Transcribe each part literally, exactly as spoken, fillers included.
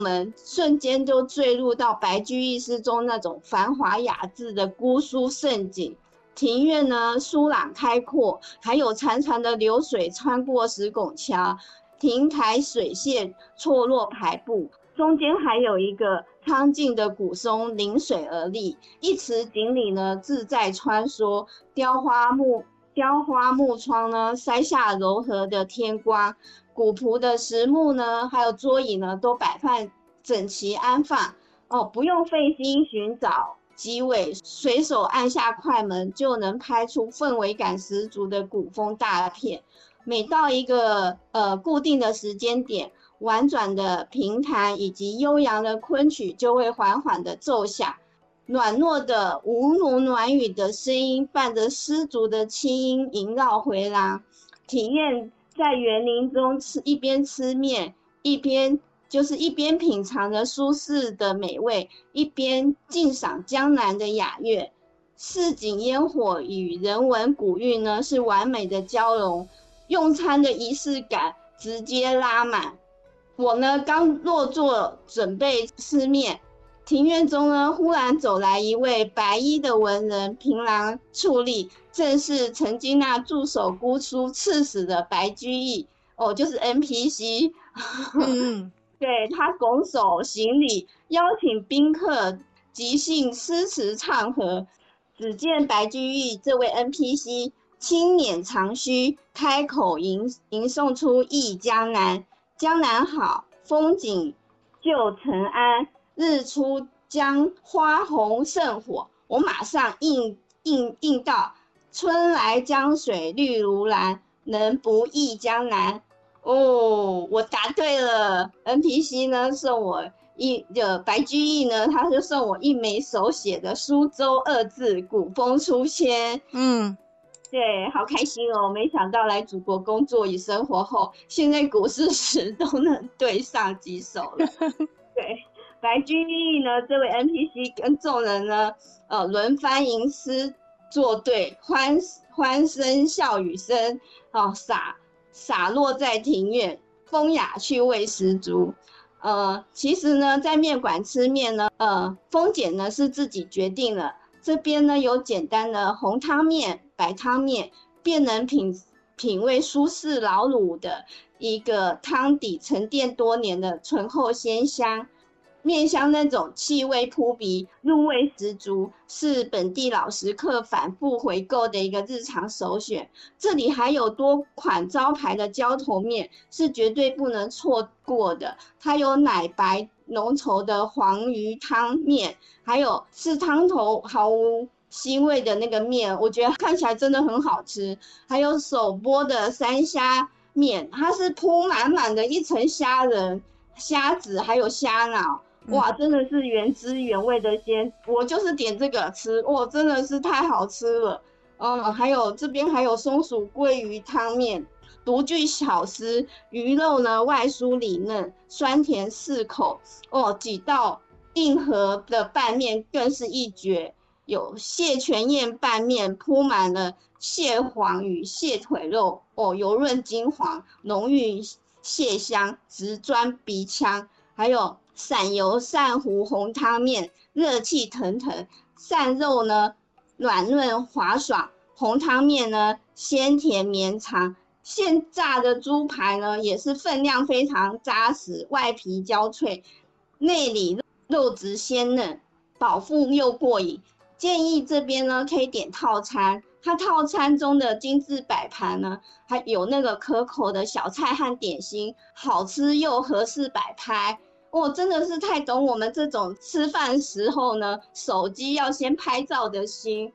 们瞬间就坠入到白居易诗中那种繁华雅致的姑苏盛景。庭院呢疏朗开阔，还有潺潺的流水穿过石拱桥，亭台水榭错落排布，中间还有一个苍劲的古松临水而立，一池锦鲤呢自在穿梭，雕花木雕花木窗呢筛下柔和的天光，古朴的实木呢还有桌椅呢都摆放整齐安放哦，不用费心寻找机位，随手按下快门就能拍出氛围感十足的古风大片。每到一个呃固定的时间点，婉转的评弹以及悠扬的昆曲就会缓缓的奏响，暖糯的吴侬软语的声音伴着丝竹的轻音萦绕回廊，体验在园林中吃一边吃面一边就是一边品尝着舒适的美味，一边欣赏江南的雅乐。市井烟火与人文古韵呢是完美的交融，用餐的仪式感直接拉满。我呢刚落座准备吃面，庭院中呢忽然走来一位白衣的文人，凭栏矗立，正是曾经那驻守姑苏刺史的白居易哦，就是 N P C 嗯对，他拱手行礼，邀请宾客即兴诗词唱和。只见白居易这位 N P C 轻捻长须，开口吟吟诵出忆江南。江南好，风景旧曾谙，日出江花红胜火。我马上应应应道，春来江水绿如蓝，能不忆江南？哦，我答对了。N P C 呢送我一呃白居易呢，他就送我一枚手写的苏州二字，古风出千。 嗯， 对，好开心哦！没想到来祖国工作与生活后，现在古诗词都能对上几首了。对，白居易呢，这位 N P C 跟众人呢，呃，轮番吟诗作对，欢欢声笑语声，哦，洒洒落在庭院，风雅趣味十足。呃，其实呢，在面馆吃面呢，呃，风俭呢是自己决定了。这边呢有简单的红汤面、白汤面，便能品品味舒适老卤的一个汤底沉淀多年的醇厚鲜香。面香那种气味扑鼻，入味十足，是本地老食客反复回购的一个日常首选。这里还有多款招牌的浇头面，是绝对不能错过的。它有奶白浓稠的黄鱼汤面，还有是汤头毫无腥味的那个面，我觉得看起来真的很好吃。还有手剥的山虾面，它是铺满满的一层虾仁、虾子还有虾脑。哇，真的是原汁原味的鲜，我就是点这个吃，哇，真的是太好吃了。嗯，还有这边还有松鼠桂鱼汤面，独具巧思，鱼肉呢外酥里嫩，酸甜适口。哦，几道硬核的拌面更是一绝，有蟹全燕拌面，铺满了蟹黄与蟹腿肉，哦，油润金黄，浓郁蟹香，直钻鼻腔。还有散油鳝糊红汤面，热气腾腾，鳝肉呢软嫩滑爽，红汤面呢鲜甜绵长，现炸的猪排呢也是分量非常扎实，外皮焦脆，内里肉质鲜嫩，饱腹又过瘾。建议这边呢可以点套餐，它套餐中的精致摆盘呢，还有那个可口的小菜和点心，好吃又合适摆拍。我、哦、真的是太懂我们这种吃饭时候呢，手机要先拍照的心。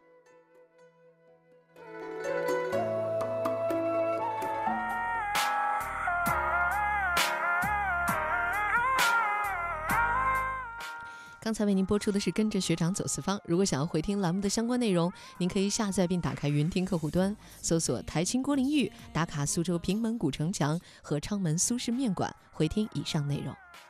刚才为您播出的是跟着学长走四方。如果想要回听栏目的相关内容，您可以下载并打开云听客户端，搜索台青郭林玉，打卡苏州平门古城墙和昌门苏式面馆，回听以上内容。